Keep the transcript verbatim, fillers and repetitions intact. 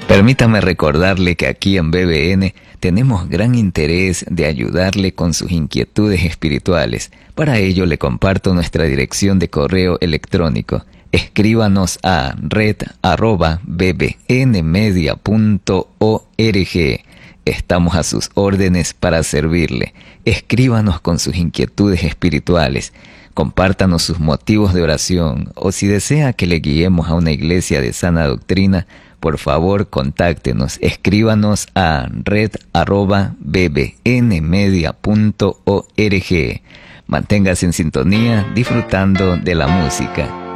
Permítame recordarle que aquí en B B N tenemos gran interés de ayudarle con sus inquietudes espirituales. Para ello le comparto nuestra dirección de correo electrónico. Escríbanos a red arroba bbnmedia punto org. Estamos a sus órdenes para servirle. Escríbanos con sus inquietudes espirituales. Compártanos sus motivos de oración o si desea que le guiemos a una iglesia de sana doctrina, por favor contáctenos. Escríbanos a red arroba bbnmedia punto org. Manténgase en sintonía disfrutando de la música.